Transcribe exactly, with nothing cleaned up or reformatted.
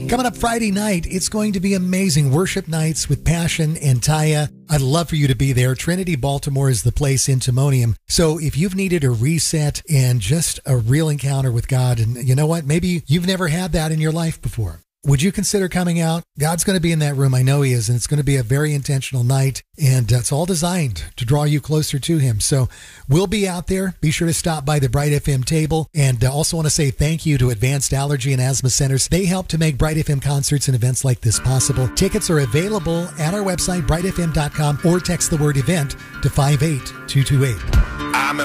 Coming up Friday night, it's going to be amazing. Worship nights with Passion and Taya. I'd love for you to be there. Trinity Baltimore is the place in Timonium. So if you've needed a reset and just a real encounter with God, and you know what, maybe you've never had that in your life before, would you consider coming out? God's going to be in that room. I know he is. And it's going to be a very intentional night. And uh, it's all designed to draw you closer to him. So we'll be out there. Be sure to stop by the Bright F M table. And uh, also want to say thank you to Advanced Allergy and Asthma Centers. They help to make Bright F M concerts and events like this possible. Tickets are available at our website, bright f m dot com, or text the word event to five eight two two eight. I'm